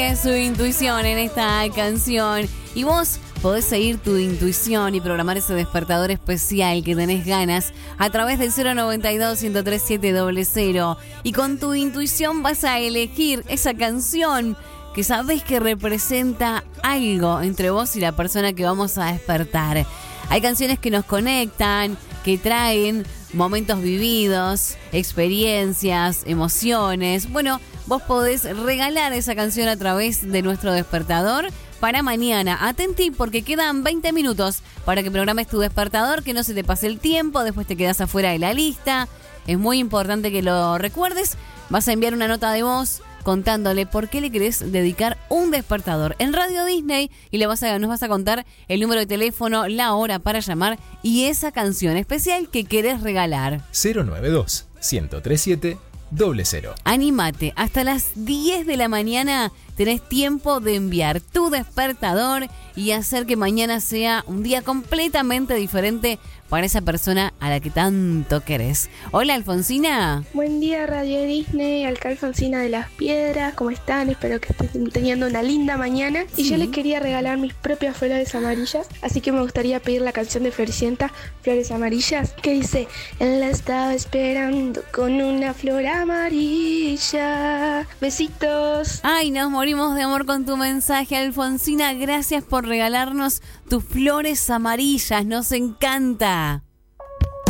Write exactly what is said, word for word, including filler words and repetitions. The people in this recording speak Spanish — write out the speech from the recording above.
Su intuición en esta canción. Y vos podés seguir tu intuición y programar ese despertador especial que tenés ganas a través del cero noventa y dos, ciento tres siete cero cero. Y con tu intuición vas a elegir esa canción que sabés que representa algo entre vos y la persona que vamos a despertar. Hay canciones que nos conectan, que traen momentos vividos, experiencias, emociones. Bueno, vos podés regalar esa canción a través de nuestro despertador para mañana. Atentí porque quedan veinte minutos para que programes tu despertador, que no se te pase el tiempo, después te quedás afuera de la lista. Es muy importante que lo recuerdes. Vas a enviar una nota de voz contándole por qué le querés dedicar un despertador en Radio Disney y le vas a, nos vas a contar el número de teléfono, la hora para llamar y esa canción especial que querés regalar. cero noventa y dos, ciento treinta y siete cero cero. Anímate, hasta las diez de la mañana tenés tiempo de enviar tu despertador y hacer que mañana sea un día completamente diferente para esa persona a la que tanto querés. Hola, Alfonsina. Buen día, Radio Disney, acá Alfonsina de las Piedras. ¿Cómo están? Espero que estén teniendo una linda mañana. Y sí, yo les quería regalar mis propias flores amarillas, así que me gustaría pedir la canción de Floricienta, Flores Amarillas, que dice: él la estaba esperando con una flor amarilla. Besitos. Ay, nos morimos de amor con tu mensaje, Alfonsina. Gracias por regalarnos tus flores amarillas. Nos encanta.